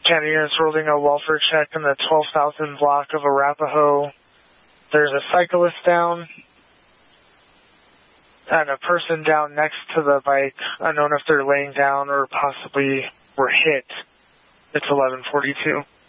County units holding a welfare check in the 12,000 block of Arapahoe. There's a cyclist down and a person down next to the bike. Unknown if they're laying down or possibly were hit. It's 11:42.